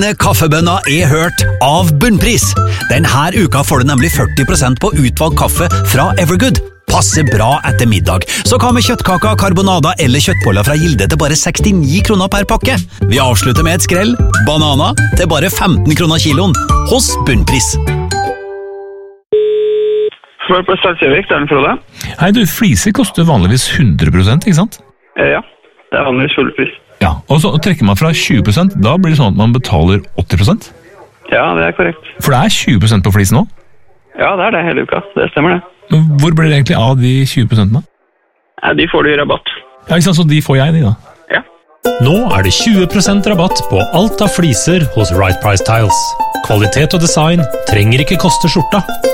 Kaffebønner hørt av Bunnpris. Denne uka får du nemlig 40% på utvalgt kaffe fra Evergood. Passer bra etter middag. Så hva med kjøttkaker, karbonada eller kjøttboller fra Gilde til bare 69 kroner per pakke? Vi avslutter med et skrell. Banana til bare 15 kroner kiloen. Hos Bunnpris. Svar på Stadsjøvik, det den Frode. Hei du, fliser koster vanligvis 100%, ikke sant? Ja, det vanligvis full pris. Ja, og så trekker man fra 20%, da blir det sånn at man betaler 80%? Ja, det korrekt. For det 20% på flisen nå? Ja, det det hele uka. Det stemmer det. Men hvor blir det egentlig av de 20% da? Ja, de får du i rabatt. Ja, ikke sant, så de får jeg de da? Ja. Nå det 20% rabatt på alt av fliser hos Right Price Tiles. Kvalitet og design trenger ikke koste skjorta.